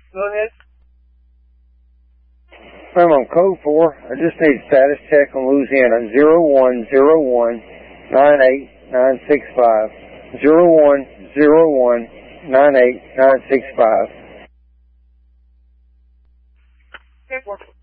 Go ahead. I'm on code 4. I just need a status check on Louisiana. 0101-98965. 0101-98965. Okay, 4.